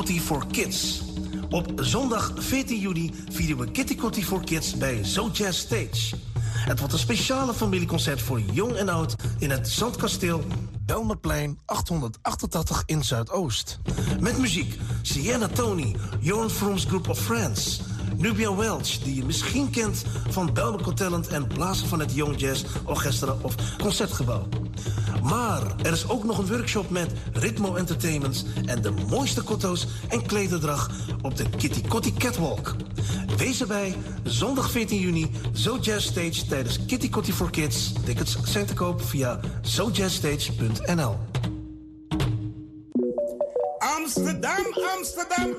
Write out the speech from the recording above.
Kotti for Kids. Op zondag 14 juni vieren we Kitty Kotti for Kids bij Zo Jazz Stage. Het wordt een speciale familieconcert voor jong en oud in het Zandkasteel Belmerplein 888 in Zuidoost. Met muziek Sienna Tony, Joran From's Group of Friends, Nubia Welch, die je misschien kent van Belmer Got Talent en blazer van het Young Jazz Orchestra of Concertgebouw. Maar er is ook nog een workshop met Ritmo Entertainment en de mooiste kotto's en klederdrag op de Kitty Kotti Catwalk. Wees erbij, zondag 14 juni, Zo Jazz Stage tijdens Kitty Kotti for Kids. Tickets zijn te koop via zojazzstage.nl. Amsterdam, Amsterdam.